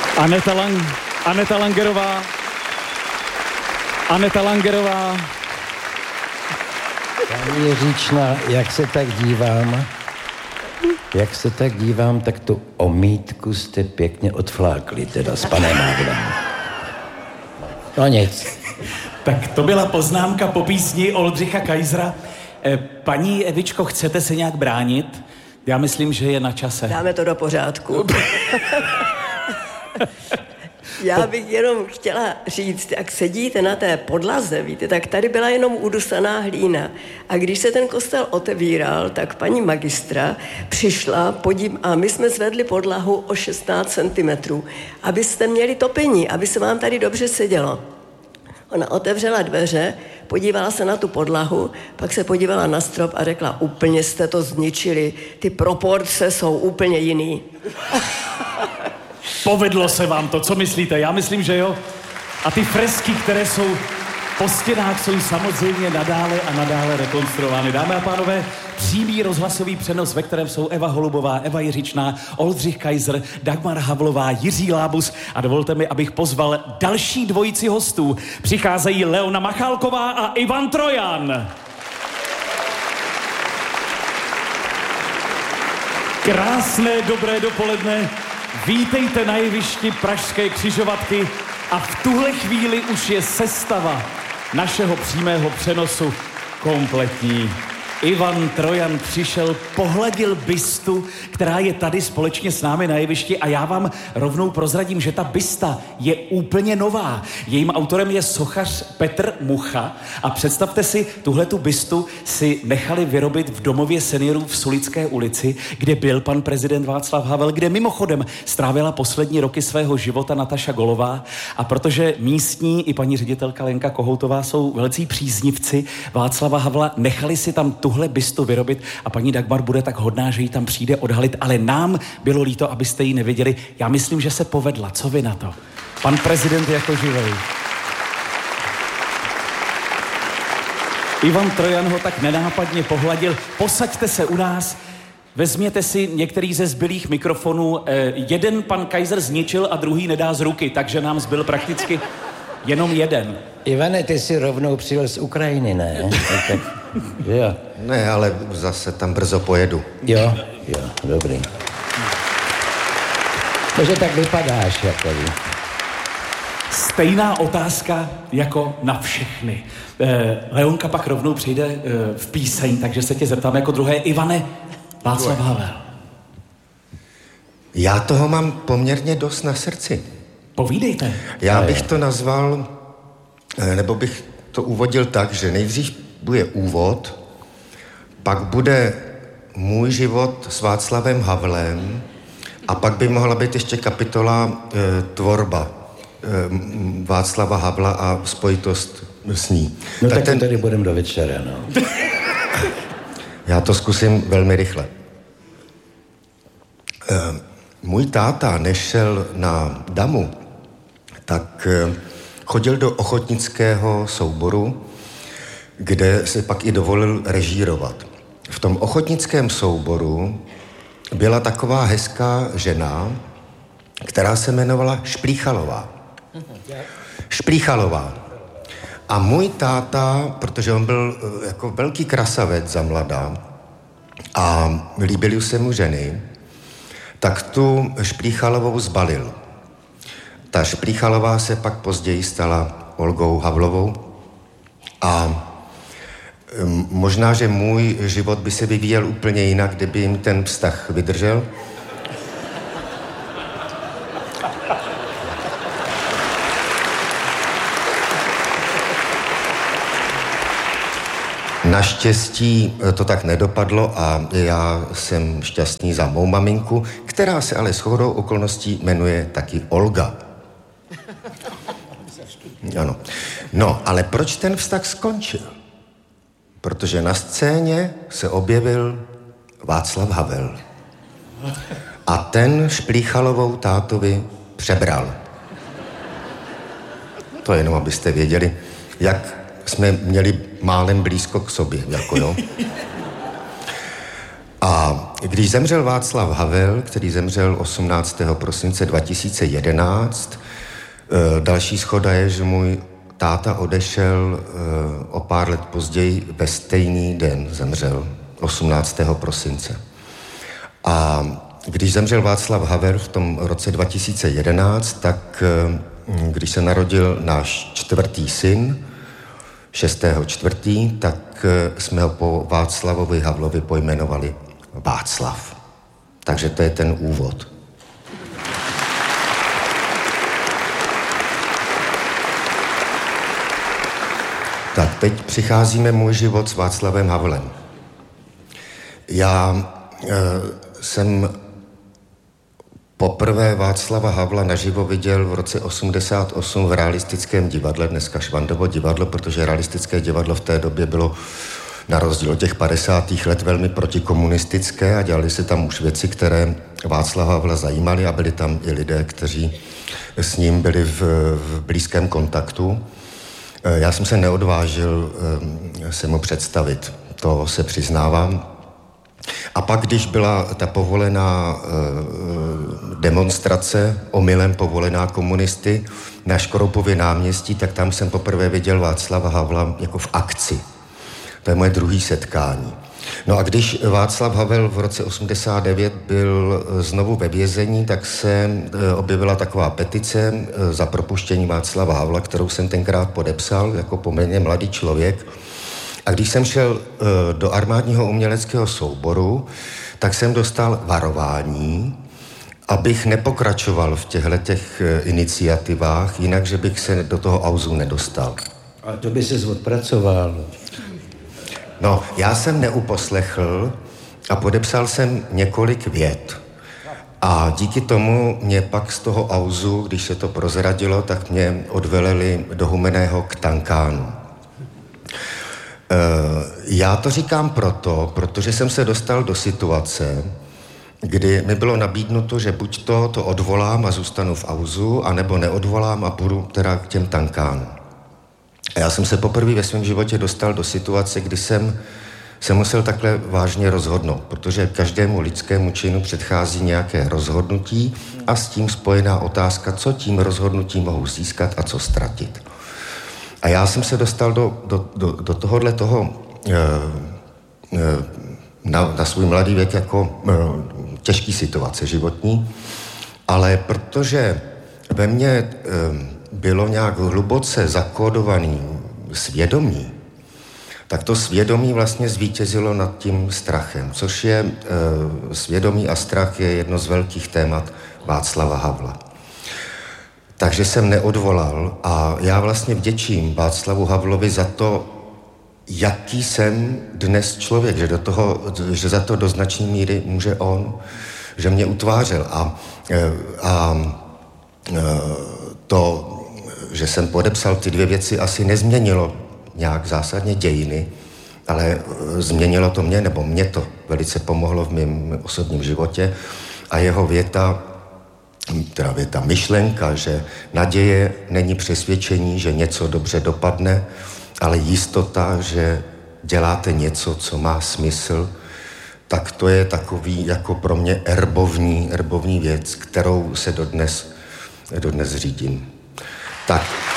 Aneta Langerová. Paní Jiříčná, jak se tak dívám, tak tu omítku jste pěkně odflákli, teda s panem Havlem. No nic. Tak to byla poznámka po písni Oldřicha Kaisera. Paní Evičko, chcete se nějak bránit? Já myslím, že je na čase. Dáme to do pořádku. Já bych jenom chtěla říct, jak sedíte na té podlaze, víte, tak tady byla jenom udusaná hlína. A když se ten kostel otevíral, tak paní magistra přišla a my jsme zvedli podlahu o 16 cm, abyste měli topení, aby se vám tady dobře sedělo. Ona otevřela dveře, podívala se na tu podlahu, pak se podívala na strop a řekla, úplně jste to zničili, ty proporce jsou úplně jiný. Povedlo se vám to, co myslíte? Já myslím, že jo. A ty fresky, které jsou po stěnách, jsou samozřejmě nadále rekonstruovány. Dámy a pánové, přímý rozhlasový přenos, ve kterém jsou Eva Holubová, Eva Jiříčná, Oldřich Kaiser, Dagmar Havlová, Jiří Lábus a dovolte mi, abych pozval další dvojici hostů. Přicházejí Leona Machálková a Ivan Trojan. Krásné, dobré dopoledne. Vítejte na jevišti Pražské křižovatky a v tuhle chvíli už je sestava našeho přímého přenosu kompletní. Ivan Trojan přišel, pohladil bystu, která je tady společně s námi na jevišti a já vám rovnou prozradím, že ta bysta je úplně nová. Jejím autorem je sochař Petr Mucha a představte si, tuhletu bystu si nechali vyrobit v domově seniorů v Sulické ulici, kde byl pan prezident Václav Havel, kde mimochodem strávila poslední roky svého života Nataša Golová a protože místní i paní ředitelka Lenka Kohoutová jsou velcí příznivci Václava Havla, nechali si tam tuhle bystu vyrobit a paní Dagmar bude tak hodná, že ji tam přijde odhalit, ale nám bylo líto, abyste ji neviděli. Já myslím, že se povedla. Co vy na to? Pan prezident jako živej. Ivan Trojan ho tak nenápadně pohladil. Posaďte se u nás, vezměte si některý ze zbylých mikrofonů. Jeden pan Kaiser zničil a druhý nedá z ruky, takže nám zbyl prakticky jenom jeden. Ivane, ty jsi rovnou přijel z Ukrajiny, ne? Jo. Ne, ale zase tam brzo pojedu. Jo, dobrý. Takže tak vypadáš, jako vy. Stejná otázka jako na všechny. Leonka pak rovnou přijde v píseň, takže se tě zeptám jako druhé. Ivane, Václav Havel. Já toho mám poměrně dost na srdci. Povídejte. Já bych to nazval, nebo bych to uvodil tak, že nejdřív bude úvod, pak bude můj život s Václavem Havlem a pak by mohla být ještě kapitola tvorba Václava Havla a spojitost s ní. No tak tady budeme do večera, no. Já to zkusím velmi rychle. Můj táta, než šel na damu, tak chodil do ochotnického souboru, kde se pak i dovolil režírovat. V tom ochotnickém souboru byla taková hezká žena, která se jmenovala Šplíchalová. A můj táta, protože on byl jako velký krasavec za mladá a líbily se mu ženy, tak tu Šplíchalovou zbalil. Ta Šplíchalová se pak později stala Olgou Havlovou a možná, že můj život by se vyvíjel úplně jinak, kdyby jim ten vztah vydržel. Naštěstí to tak nedopadlo a já jsem šťastný za mou maminku, která se ale shodou okolností jmenuje taky Olga. Ano. No, ale proč ten vztah skončil? Protože na scéně se objevil Václav Havel. A ten Šplíchalovou tátovi přebral. To jenom, abyste věděli, jak jsme měli málem blízko k sobě, jako jo. A když zemřel Václav Havel, který zemřel 18. prosince 2011, další shoda je, že můj táta odešel o pár let později, ve stejný den zemřel, 18. prosince. A když zemřel Václav Havel v tom roce 2011, tak když se narodil náš čtvrtý syn, 6.4., tak jsme ho po Václavovi Havlovi pojmenovali Václav. Takže to je ten úvod. Tak teď přicházíme můj život s Václavem Havlem. Já jsem poprvé Václava Havla naživo viděl v roce 88 v Realistickém divadle, dneska Švandovo divadlo, protože Realistické divadlo v té době bylo na rozdíl od těch 50. let velmi protikomunistické a dělali se tam už věci, které Václava Havla zajímaly a byli tam i lidé, kteří s ním byli v blízkém kontaktu. Já jsem se neodvážil se mu představit, to se přiznávám. A pak, když byla ta povolená demonstrace, omylem povolená komunisty na Škroupově náměstí, tak tam jsem poprvé viděl Václava Havla jako v akci. To je moje druhé setkání. No a když Václav Havel v roce 89 byl znovu ve vězení, tak se objevila taková petice za propuštění Václava Havla, kterou jsem tenkrát podepsal jako poměrně mladý člověk. A když jsem šel do armádního uměleckého souboru, tak jsem dostal varování, abych nepokračoval v těchto iniciativách, jinak, že bych se do toho auzu nedostal. A to by ses odpracoval. No, já jsem neuposlechl a podepsal jsem několik vět. A díky tomu mě pak z toho auzu, když se to prozradilo, tak mě odveleli do Humenného k Tankánu. Já to říkám protože jsem se dostal do situace, kdy mi bylo nabídnuto, že buď to odvolám a zůstanu v auzu, anebo neodvolám a půjdu teda k těm Tankánům. A já jsem se poprvé ve svém životě dostal do situace, kdy jsem se musel takhle vážně rozhodnout, protože každému lidskému činu předchází nějaké rozhodnutí a s tím spojená otázka, co tím rozhodnutím mohu získat a co ztratit. A já jsem se dostal do tohohle toho na svůj mladý věk jako těžký situace životní, ale protože ve mně bylo nějak hluboce zakódovaný svědomí, tak to svědomí vlastně zvítězilo nad tím strachem, což je svědomí a strach je jedno z velkých témat Václava Havla. Takže jsem neodvolal a já vlastně vděčím Václavu Havlovi za to, jaký jsem dnes člověk, že za to do značné míry může on, že mě utvářel a to, že jsem podepsal ty dvě věci, asi nezměnilo nějak zásadně dějiny, ale změnilo to mě, nebo mě to velice pomohlo v mém osobním životě a jeho věta myšlenka, že naděje není přesvědčení, že něco dobře dopadne, ale jistota, že děláte něco, co má smysl, tak to je takový jako pro mě erbovní věc, kterou se dodnes řídím. Tak.